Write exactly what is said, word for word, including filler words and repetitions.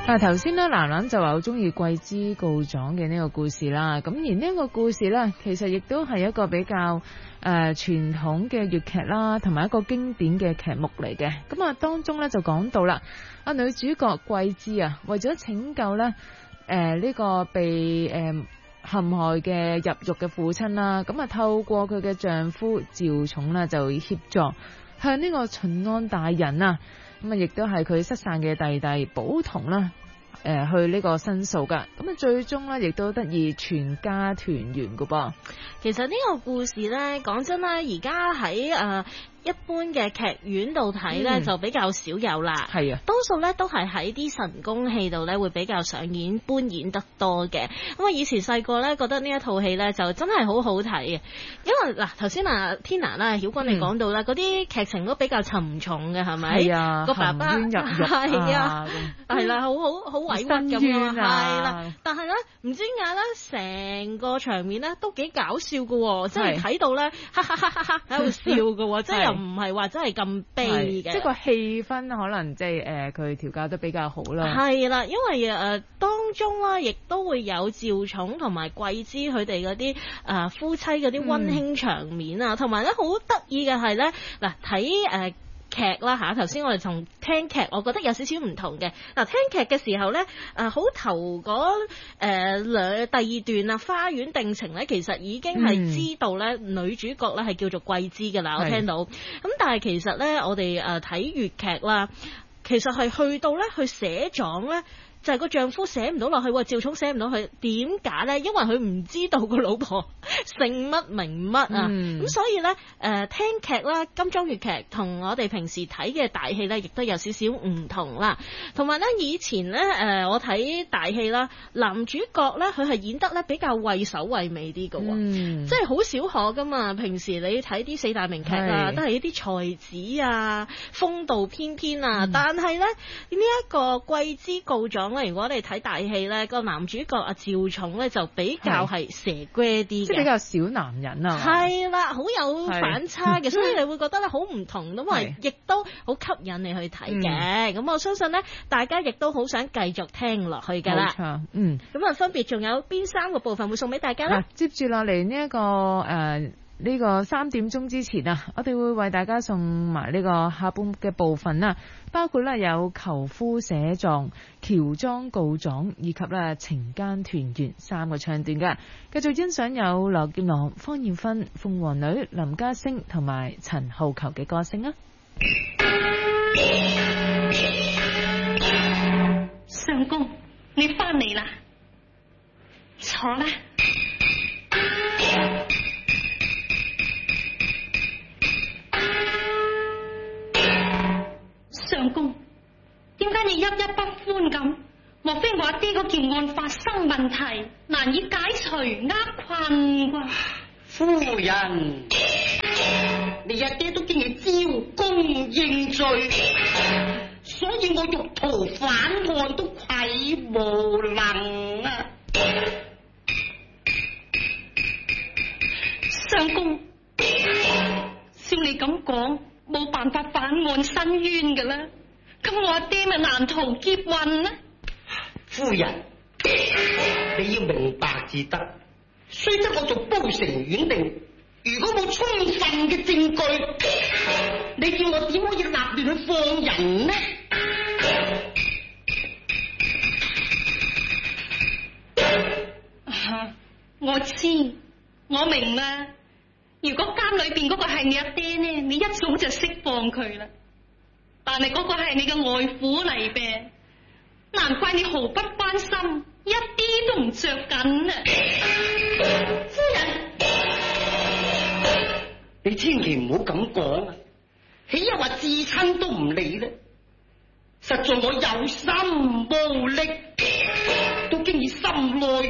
啊，頭先咧，蘭蘭就話好中意桂枝告狀嘅呢個故事啦。咁而呢一個故事呢，其實亦都係一個比較誒傳統嘅粵劇啦，同埋一個經典嘅劇目嚟嘅。咁啊，當中呢就講到啦，啊女主角桂枝啊，為咗拯救呢誒呢個被誒陷害嘅入獄嘅父親啦，咁啊透過佢嘅丈夫趙寵啦，就協助向呢個巡安大人啊。咁啊，亦都係佢失散嘅弟弟寶同啦，誒、呃，去呢個申訴噶，咁啊，最終咧亦都得以全家團圓噶噃。 其實呢個故事咧，講真啦，而家喺誒一般嘅劇院度睇咧，就比較少有啦。係啊，多數咧都係喺啲神功戲度咧會比較上演搬演得多嘅。咁啊，以前細個咧覺得呢一套戲咧就真係好好睇嘅，因為嗱頭先啊天娜啦，曉君你講到啦，嗰啲劇情都比較沉重嘅，係咪？係啊，個爸爸係啊，係啦，好好好委屈咁啊，係啦。但係咧唔知點解咧，成個場面咧都幾搞笑嘅，即係睇到咧哈哈哈哈哈喺度笑嘅，即係。唔係話真係咁悲嘅， 即係個氣氛可能即係誒佢調教得比較好啦。 係啦，因為誒、呃、當中啦，亦都會有趙寵同埋桂枝佢哋嗰啲誒夫妻嗰啲溫馨場面啊，同埋咧好得意嘅係咧嗱睇誒。劇啦嚇，頭先我哋從聽劇，我覺得有少少唔同嘅。嗱，聽劇嘅時候咧，誒好頭嗰誒兩第二段啊，花園定情咧，其實已經係知道咧、嗯、女主角咧係叫做桂枝㗎啦，我聽到。咁但係其實咧，我哋誒睇粵劇啦，其實係去到咧去寫狀咧。就係個丈夫寫唔到落去，趙寵寫唔到去，點解咧？因為佢唔知道個老婆姓乜名乜啊，咁、嗯、所以咧，誒、呃、聽劇啦，金裝粵劇同我哋平時睇嘅大戲咧，亦都有少少唔同啦。同埋咧，以前咧，誒、呃、我睇大戲啦，男主角咧，佢係演得咧比較畏首畏尾啲嘅，嗯、即係好少可噶嘛。平時你睇啲四大名劇啊，都係一啲才子啊，風度翩翩啊，嗯、但係咧呢一、這個桂枝告狀。如果你睇大戲咧，個男主角阿趙寵咧就比較係蛇龜啲嘅， 即係比較小男人啊。 係啦，好有反差嘅，所以你會覺得咧好唔同，咁啊亦都好吸引你去睇嘅。咁、嗯、我相信咧，大家亦都好想繼續聽落去㗎啦。冇錯，嗯。咁啊，分別仲有邊三個部分會送俾大家咧？ 接住落嚟呢一個誒。呃呢個三點鐘之前啊，我哋會為大家送埋呢個下半嘅部分啦，包括咧有求夫寫狀、喬裝告狀以及咧情間團圓三個唱段嘅。繼續欣賞有羅劍郎、方艷芬、鳳凰女、林家聲同埋陳浩逑嘅歌聲啊！ 相公，你翻嚟啦，坐啦。相公，點解你鬱鬱不歡咁？莫非我爹嗰件案發生問題，難以解除厄困啩？ 夫人，你阿爹都經已招供認罪，所以我欲逃返案都愧無能啊！ 相公，照你咁講，冇辦法反案申冤㗎啦，咁我阿爹咪難逃劫運呢？ 夫人，你要明白至得，雖則我做褒城縣令，如果冇充分嘅證據，你叫我點可以立亂去放人呢？ 啊，我知，我明啦。如果監裏邊嗰個係你阿爹呢，你一早就釋放佢啦。但係嗰個係你嘅外父嚟唄，難怪你毫不關心，一啲都唔着緊啊！ 夫人，你千祈唔好咁講啊！豈有話至親都唔理呢？實在我有心無力，都經已心內